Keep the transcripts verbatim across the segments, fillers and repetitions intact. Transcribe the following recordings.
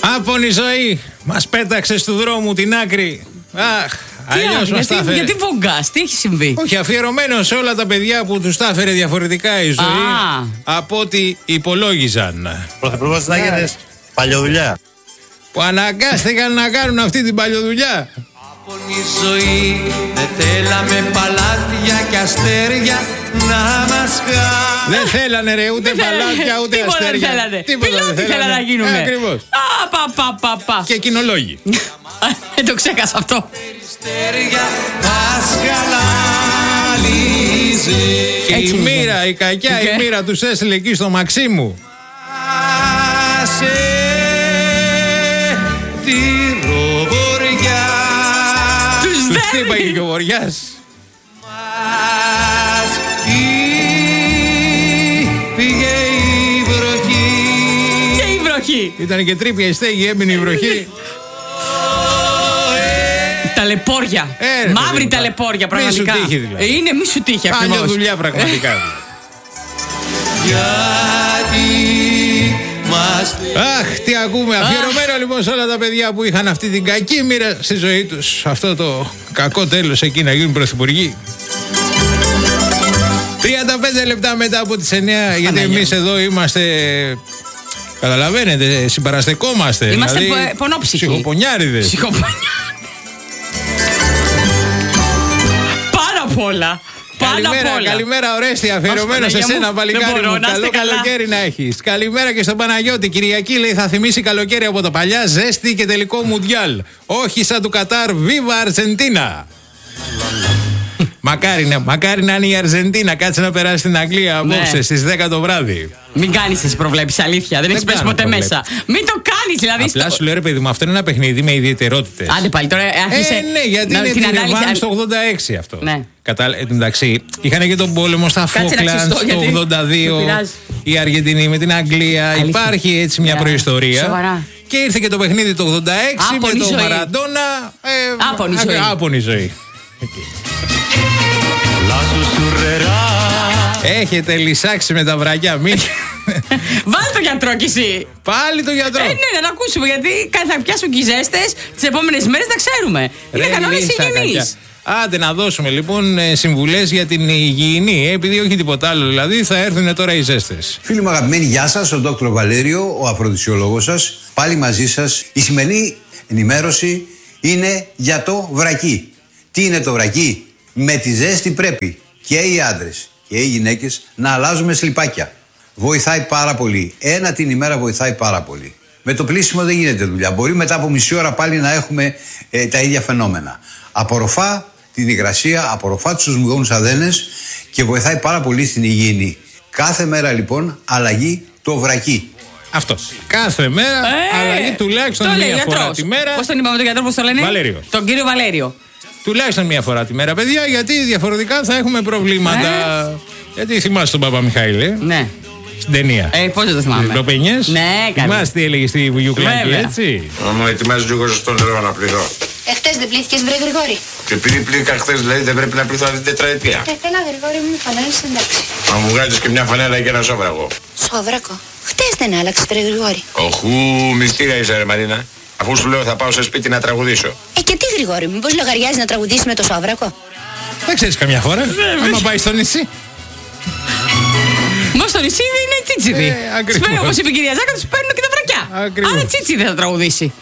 Άπονη ζωή, μας πέταξε του δρόμου την άκρη. Αχ, αλλιώς μας τα έφερε. Γιατί βογκάς, τι έχει συμβεί? Όχι, αφιερωμένο σε όλα τα παιδιά που τους τα έφερε διαφορετικά η ζωή Α. από ό,τι υπολόγιζαν. Πρωθυπουργός της Άγιατες, παλιοδουλειά. Που αναγκάστηκαν να κάνουν αυτή την παλιοδουλειά. Άπονη ζωή, δεν θέλαμε παλάτια και αστέρια να μας χάσουν. Δεν θέλανε ρε ούτε παλάτια ούτε τίποτα αστέρια. Δεν θέλανε. Τίποτα Πιλότοι δεν θέλανε να γίνουμε. Ε, ακριβώς. Α, πα, πα, πα, πα. Και κοινολόγοι. Δεν το ξέχασα αυτό. Περιστέρια μας χαλάλιζε. Και η μοίρα, η κακιά, η μοίρα τους έστειλε εκεί στο Μαξίμου. Άσε τη ροβοριά. Τους Τους τύπαγε και ο Βοριάς. Μας πήγε η βροχή. Και η βροχή. Ήταν και τρίπια η στέγη, έμεινε η βροχή. Ταλαιπώρια. Ε, Μαύρη παιδί, ταλαιπώρια μη σου πραγματικά. τύχει, δηλαδή. Είναι μη σου τύχει Άλλη ακριβώς. δουλειά πραγματικά. Γιατί μας Αχ, τι ακούμε. Αφιερωμένο λοιπόν σε όλα τα παιδιά που είχαν αυτή την κακή μοίρα στη ζωή τους. Αυτό το κακό τέλος εκεί να γίνουν πρωθυπουργοί. τριάντα πέντε λεπτά μετά από τις εννιά, γιατί εμείς εδώ είμαστε. Καταλαβαίνετε, συμπαραστεκόμαστε. Είμαστε δηλαδή, πονόψυχοι. Ψυχοπονιάριδες. Ψυχοπονιάριδες. Πάρα πολλά. Καλημέρα, καλημέρα Ορέστη, αφιερωμένο σε σένα παλικάρι μου. Καλό καλοκαίρι να έχεις. Καλημέρα και στον Παναγιώτη. Κυριακή λέει θα θυμίσει καλοκαίρι από τα παλιά, ζέστη και τελικό μουντιάλ. Όχι σαν του Κατάρ, βίβα Αρζεντίνα. Μακάρι να, μακάρι να είναι η Αρζεντίνα. Κάτσε να περάσει στην Αγγλία απόψε ναι. στις δέκα το βράδυ. Μην κάνεις τις προβλέψεις, αλήθεια. Δεν έχεις πέσει ποτέ προβλέψεις. μέσα. Μην το κάνεις, δηλαδή. Απλά στο... σου λέω ρε παιδί μου, αυτό είναι ένα παιχνίδι με ιδιαιτερότητες. Άντε πάλι τώρα άρχισε. Ε, ναι, γιατί να, είναι την την ανάλυση... Ρεβάν στο ογδόντα έξι αυτό. Ναι. Κατά, εντάξει, είχαν και τον πόλεμο στα Φόκλαντ το γιατί... ογδόντα δύο. Η Αργεντινή με την Αγγλία. Αλήθεια. Υπάρχει έτσι μια yeah. προϊστορία. Σοβαρά. Και ήρθε και το παιχνίδι το ογδόντα έξι Άπονη με τον Μαραντόνα. Ε, Άπονη ζωή. Άπονη ζωή. Έχετε λυσάξει με τα βραγιά, μην. Βάλει το γιατρό κι εσύ. Πάλι το γιατρό. Ε, ναι, να ακούσουμε γιατί θα πιάσουν και οι ζέστες τις επόμενες μέρες, να ξέρουμε. Είναι κανόνες υγιεινής. Άντε να δώσουμε λοιπόν συμβουλές για την υγιεινή, επειδή όχι τίποτα άλλο. Δηλαδή θα έρθουν τώρα οι ζέστες. Φίλοι μου αγαπημένοι, γεια σας, ο Δόκτωρ Βαλέριο, ο αφροδισιολόγος σας, πάλι μαζί σας. Η σημερινή ενημέρωση είναι για το βρακί. Τι είναι το βρακί? Με τη ζέστη πρέπει και οι άντρες και οι γυναίκες να αλλάζουμε σλιπάκια. Βοηθάει πάρα πολύ. Ένα την ημέρα βοηθάει πάρα πολύ. Με το πλήσιμο δεν γίνεται δουλειά. Μπορεί μετά από μισή ώρα πάλι να έχουμε ε, τα ίδια φαινόμενα. Απορροφά την υγρασία, απορροφά τους οσμυγόνους αδένες και βοηθάει πάρα πολύ στην υγιεινή. Κάθε μέρα λοιπόν αλλαγή το βρακί. Αυτό. Κάθε μέρα ε, αλλαγή τουλάχιστον μία φορά γιατρός. Τη μέρα. Πώς τον είπαμε τον γιατρό, πώς το λένε? Βαλέριο. Τον κύριο Βαλέριο. Τουλάχιστον μία φορά τη μέρα, παιδιά, γιατί διαφορετικά θα έχουμε προβλήματα. Ε. Γιατί θυμάσαι τον Παπα Μιχαήλ, ναι. Στην ταινία. Ε, πώς δεν το θυμάμαι. Λοπενιές. Ναι, καλά. Θυμάσαι τι έλεγε στη Βουγιουκλάκη, έτσι. Μου ετοιμάζει λίγο στο νερό να πληθώ. Εχθές δεν πλήθηκες, βρε Γρηγόρη? Και επειδή πλήθηκα χθες, δηλαδή δεν πρέπει να πληθώ αυτή την τετραετία. Ε, έλα Γρηγόρη μου, φανέλες εντάξει. Μα μου βγάζεις και μια φανέλα και ένα σόβρακο. Σόβρακο? Χτες δεν άλλαξες, βρε Γρηγόρη. Οχού, μυστήρια είσαι ρε Μαρίνα. Αφού σου λέω θα πάω σε σπίτι να τραγουδήσω. Ε, και τι Γρηγόρη μου, πώς λογαριάζει να τραγουδήσεις με το σόβρακο? Δεν ξέρεις καμιά φορά, άμα πάει στο νησί. Μα στο νησί είναι τσίτσιδι. Ε, όπως είπε η κυρία Ζάκα, τους παίρνουν και τα βρακιά. Ακριβώς. Άρα τσίτσιδι θα τραγουδήσει.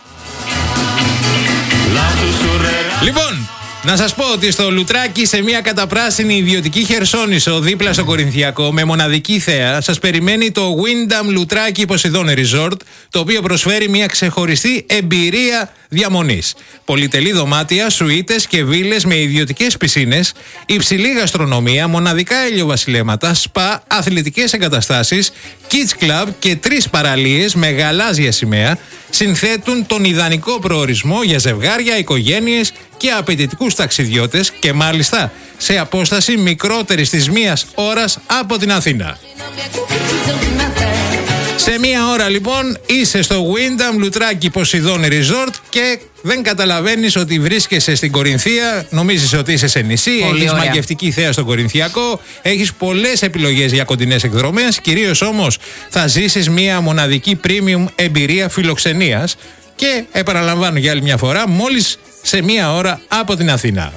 Λοιπόν, να σας πω ότι στο Λουτράκι, σε μια καταπράσινη ιδιωτική Χερσόνησο δίπλα στο Κορινθιακό, με μοναδική θέα, σας περιμένει το Wyndham Λουτράκι Ποσειδώνη Resort, το οποίο προσφέρει μια ξεχωριστή εμπειρία διαμονής. Πολυτελή δωμάτια, σουίτες και βίλες με ιδιωτικές πισίνες, υψηλή γαστρονομία, μοναδικά ηλιοβασιλέματα, σπα, αθλητικές εγκαταστάσεις, kids club και τρεις παραλίες με γαλάζια σημαία συνθέτουν τον ιδανικό προορισμό για ζευγάρια, οικογένειες και απαιτητικούς ταξιδιώτες και μάλιστα σε απόσταση μικρότερης της μίας ώρας από την Αθήνα. Σε μία ώρα λοιπόν είσαι στο Windham Λουτράκι Ποσειδώνη Resort και δεν καταλαβαίνεις ότι βρίσκεσαι στην Κορινθία. Νομίζεις ότι είσαι σε νησί, έχεις μαγευτική θέα στον Κορινθιακό, έχεις πολλές επιλογές για κοντινές εκδρομές. Κυρίως όμως θα ζήσεις μία μοναδική premium εμπειρία φιλοξενίας. Και επαναλαμβάνω για άλλη μια φορά, μόλις σε μία ώρα από την Αθήνα.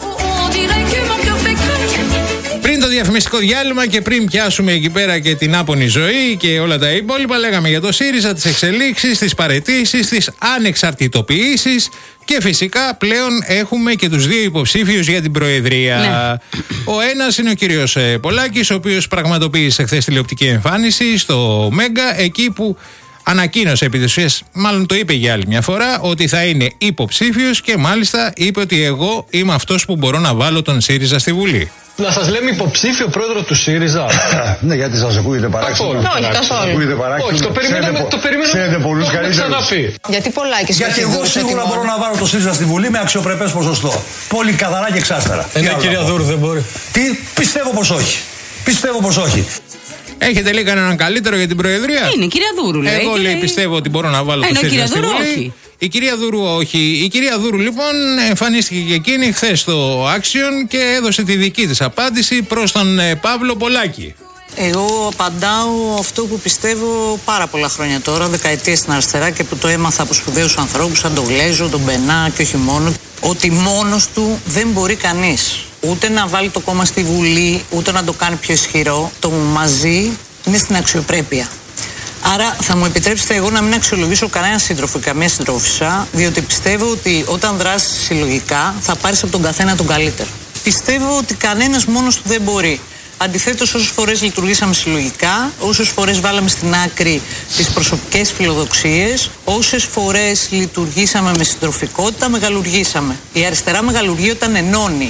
Πριν το διαφημιστικό διάλειμμα και πριν πιάσουμε εκεί πέρα και την άπονη ζωή και όλα τα υπόλοιπα, λέγαμε για το ΣΥΡΙΖΑ, τις εξελίξεις, τις παραιτήσεις, τις ανεξαρτητοποιήσεις και φυσικά πλέον έχουμε και τους δύο υποψήφιους για την Προεδρία. Ναι. Ο ένας είναι ο κύριος Πολάκης, ο οποίος πραγματοποίησε χθες τηλεοπτική εμφάνιση στο Μέγκα, εκεί που ανακοίνωσε επί της ουσίας, μάλλον το είπε για άλλη μια φορά, ότι θα είναι υποψήφιος και μάλιστα είπε ότι εγώ είμαι αυτός που μπορώ να βάλω τον ΣΥΡΙΖΑ στη Βουλή. Να σας λέμε υποψήφιο πρόεδρο του ΣΥΡΙΖΑ. Ναι, γιατί σας ακούγεται παράξενο. Όχι, καθόλου. Όχι, το περιμέναμε, το περιμέναμε πολλούς καλύτερους. Γιατί Πολάκης. Γιατί εγώ σίγουρα μπορώ να βάλω το ΣΥΡΙΖΑ στη Βουλή με αξιοπρεπές ποσοστό. Πολύ καθαρά και εξάστερα. Ε, ναι, κυρία Δούρου, δεν μπορεί. Τι, πιστεύω πως όχι. Πιστεύω πως όχι. Έχετε λέει κανέναν καλύτερο για την Προεδρία? Είναι η κυρία Δούρου, λέει. Εγώ λέει πιστεύω ότι μπορώ να βάλω το ΣΥΡΙΖΑ στη Βουλή. Όχι. Η κυρία Δούρου όχι. Η κυρία Δούρου λοιπόν εμφανίστηκε και εκείνη χθες στο Action και έδωσε τη δική της απάντηση προς τον Παύλο Πολάκη. Εγώ απαντάω αυτό που πιστεύω πάρα πολλά χρόνια τώρα, δεκαετίες στην αριστερά, και που το έμαθα από σπουδαίους ανθρώπους σαν τον Γλέζο, τον Μπενά και όχι μόνο, ότι μόνος του δεν μπορεί κανείς ούτε να βάλει το κόμμα στη Βουλή, ούτε να το κάνει πιο ισχυρό. Το μαζί είναι στην αξιοπρέπεια. Άρα θα μου επιτρέψετε εγώ να μην αξιολογήσω κανένα σύντροφο ή καμία συντρόφισσα, διότι πιστεύω ότι όταν δράσεις συλλογικά θα πάρεις από τον καθένα τον καλύτερο. Πιστεύω ότι κανένας μόνος του δεν μπορεί. Αντιθέτως, όσες φορές λειτουργήσαμε συλλογικά, όσες φορές βάλαμε στην άκρη τις προσωπικές φιλοδοξίες, όσες φορές λειτουργήσαμε με συντροφικότητα, μεγαλουργήσαμε. Η αριστερά μεγαλουργεί όταν ενώνει.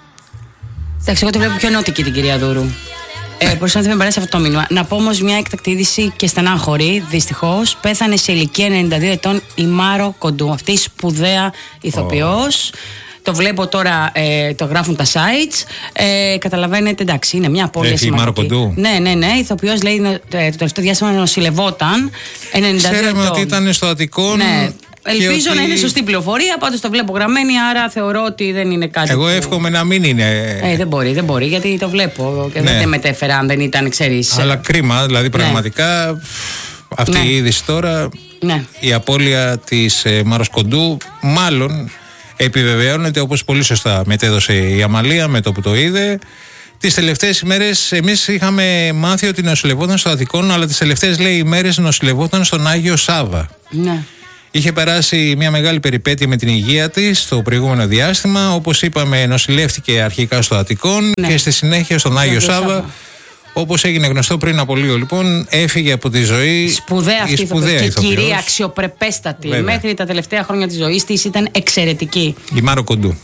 Εντάξει, εγώ τη βλέπω πιο νότικη την κυρία Δούρου. Ε, Μπορούσα να με περάσει αυτό το μήνυμα. Να πω όμως μια εκτακτή είδηση και στενάχωρη. Δυστυχώς πέθανε σε ηλικία ενενήντα δύο ετών η Μάρο Κοντού. Αυτή η σπουδαία ηθοποιός. Oh. Το βλέπω τώρα, ε, το γράφουν τα sites. Ε, καταλαβαίνετε, εντάξει, είναι μια απώλεια σημαντική. Ναι, ναι, ναι. Η ηθοποιός λέει το τελευταίο διάστημα νοσηλευόταν. ενενήντα δύο Ξέραμε ετών. ότι ήταν στο Αττικό. Ναι. Ελπίζω ότι... να είναι σωστή πληροφορία. Πάντως το βλέπω γραμμένη, άρα θεωρώ ότι δεν είναι κάτι. Εγώ που... εύχομαι να μην είναι. Ε, δεν μπορεί, δεν μπορεί, γιατί το βλέπω και ναι. δεν με μετέφερα αν δεν ήταν, ξέρεις. Αλλά κρίμα, δηλαδή πραγματικά ναι. αυτή ναι. η είδηση τώρα, ναι. η απώλεια της ε, Μάρος Κοντού, μάλλον επιβεβαιώνεται, όπως πολύ σωστά μετέδωσε η Αμαλία με το που το είδε. Τις τελευταίες ημέρες εμείς είχαμε μάθει ότι νοσηλευόταν στο Αττικό, αλλά τις τελευταίες λέει ημέρες νοσηλευόταν στον Άγιο Σάβα. Ναι. Είχε περάσει μια μεγάλη περιπέτεια με την υγεία της στο προηγούμενο διάστημα. Όπως είπαμε, νοσηλεύτηκε αρχικά στο Αττικό ναι. και στη συνέχεια στον Άγιο Σάβα. Σάβα. Όπως έγινε γνωστό πριν από λίγο, λοιπόν, έφυγε από τη ζωή. Σπουδαία αυτή η σπουδαία και κυρία αξιοπρεπέστατη. Βέβαια. Μέχρι τα τελευταία χρόνια της ζωής της ήταν εξαιρετική. Η Μάρο Κοντού.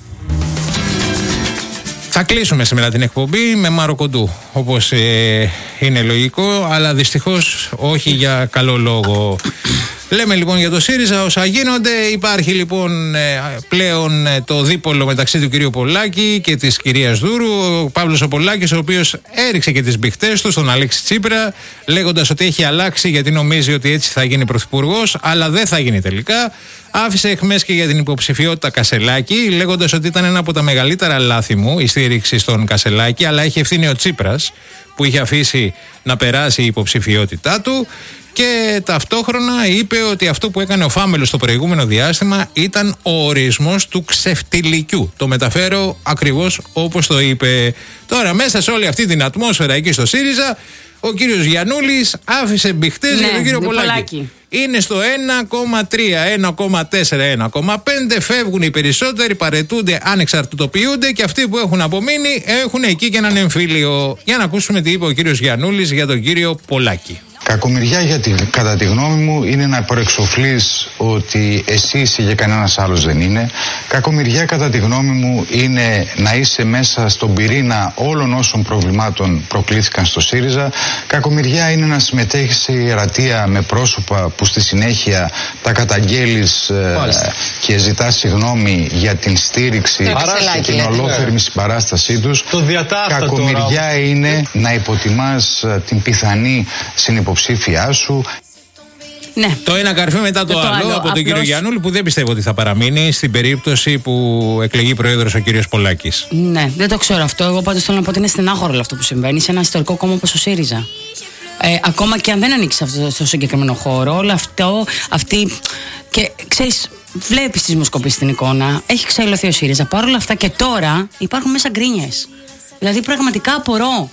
Θα κλείσουμε σήμερα την εκπομπή με Μάρο Κοντού, όπως ε, είναι λογικό, αλλά δυστυχώς όχι για καλό λόγο. Λέμε λοιπόν για το ΣΥΡΙΖΑ όσα γίνονται. Υπάρχει λοιπόν πλέον το δίπολο μεταξύ του κυρίου Πολάκη και της κυρίας Δούρου. Ο Παύλος ο Πολάκης, ο οποίος έριξε και τις μπιχτές του στον Αλέξη Τσίπρα, λέγοντας ότι έχει αλλάξει γιατί νομίζει ότι έτσι θα γίνει πρωθυπουργός, αλλά δεν θα γίνει τελικά. Άφησε εχμές και για την υποψηφιότητα Κασελάκη, λέγοντας ότι ήταν ένα από τα μεγαλύτερα λάθη μου η στήριξη στον Κασελάκη, αλλά έχει ευθύνη ο Τσίπρας που είχε αφήσει να περάσει η υποψηφιότητά του. Και ταυτόχρονα είπε ότι αυτό που έκανε ο Φάμελος στο προηγούμενο διάστημα ήταν ο ορισμός του ξεφτιλικιού. Το μεταφέρω ακριβώς όπως το είπε. Τώρα μέσα σε όλη αυτή την ατμόσφαιρα εκεί στο ΣΥΡΙΖΑ, ο κύριος Γιαννούλης άφησε μπιχτές ναι, για τον κύριο Πολάκη. Πολάκη. Είναι στο ένα κόμμα τρία, ένα κόμμα τέσσερα, ένα κόμμα πέντε. Φεύγουν οι περισσότεροι, παρετούνται, ανεξαρτητοποιούνται και αυτοί που έχουν απομείνει έχουν εκεί και έναν εμφύλιο. Για να ακούσουμε τι είπε ο κύριος Γιαννούλης για τον κύριο Πολάκη. Κακομοιριά, γιατί κατά τη γνώμη μου είναι να προεξοφλείς ότι εσύ είσαι και κανένας άλλος δεν είναι. Κακομοιριά κατά τη γνώμη μου είναι να είσαι μέσα στον πυρήνα όλων όσων προβλημάτων προκλήθηκαν στο ΣΥΡΙΖΑ. Κακομοιριά είναι να συμμετέχεις σε ιερατεία με πρόσωπα που στη συνέχεια τα καταγγέλεις ε, και ζητάς συγγνώμη για την στήριξη και την ολόθερμη συμπαράστασή τους. Το Κακομοιριά τώρα. Είναι να υποτιμάς την πιθανή συνυποψηφία υποψήφιά σου. Ναι. Το ένα καρφί μετά το, το άλλο, άλλο από απλώς... τον κύριο Γιαννούλη, που δεν πιστεύω ότι θα παραμείνει στην περίπτωση που εκλεγεί πρόεδρος ο κύριος Πολάκης. Ναι, δεν το ξέρω αυτό. Εγώ πάντως θέλω να πω ότι είναι στενάχωρο αυτό που συμβαίνει σε ένα ιστορικό κόμμα όπως ο ΣΥΡΙΖΑ. Ε, ακόμα και αν δεν ανοίξει αυτό στο συγκεκριμένο χώρο, όλο αυτό, αυτή. Και ξέρεις, βλέπεις τις δημοσκοπήσεις στην εικόνα, έχει ξαϊλωθεί ο ΣΥΡΙΖΑ. Παρ' όλα αυτά και τώρα υπάρχουν μέσα γκρίνιες. Δηλαδή πραγματικά απορώ.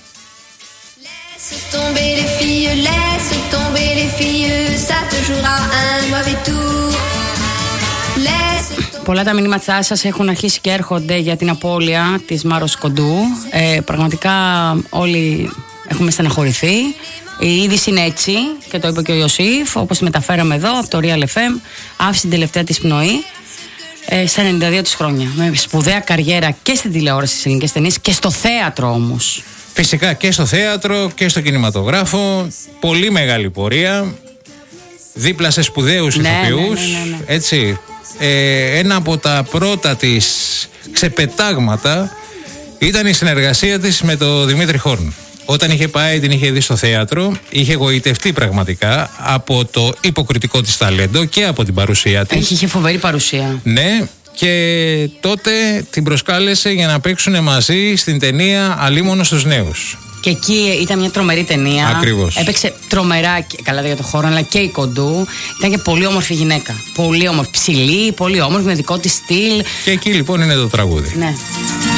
Πολλά τα μηνύματά σας έχουν αρχίσει και έρχονται για την απώλεια της Μάρος Κοντού. Ε, πραγματικά όλοι έχουμε στεναχωρηθεί. Η είδηση είναι έτσι και το είπε και ο Ιωσήφ, όπως μεταφέραμε εδώ από το Real εφ εμ. Άφησε την τελευταία της πνοή ε, στα ενενήντα δύο της χρόνια. Με σπουδαία καριέρα και στην τηλεόραση, στις ελληνικές ταινίες και στο θέατρο όμως. Φυσικά και στο θέατρο και στο κινηματογράφο. Πολύ μεγάλη πορεία. Δίπλα σε σπουδαίους ναι, ηθοποιούς. Ναι, ναι, ναι, ναι. Έτσι. Ε, ένα από τα πρώτα της ξεπετάγματα ήταν η συνεργασία της με τον Δημήτρη Χόρν. Όταν είχε πάει, την είχε δει στο θέατρο, είχε γοητευτεί πραγματικά από το υποκριτικό της ταλέντο και από την παρουσία της. Είχε, είχε φοβερή παρουσία. Ναι, και τότε την προσκάλεσε για να παίξουν μαζί στην ταινία Αλίμονο στους Νέους. Και εκεί ήταν μια τρομερή ταινία. Ακριβώς. Έπαιξε τρομερά, καλά για το χώρο, αλλά και η Κοντού. Ήταν και πολύ όμορφη γυναίκα. Πολύ όμορφη, ψηλή, πολύ όμορφη, με δικό της στυλ. Και εκεί λοιπόν είναι το τραγούδι. Ναι.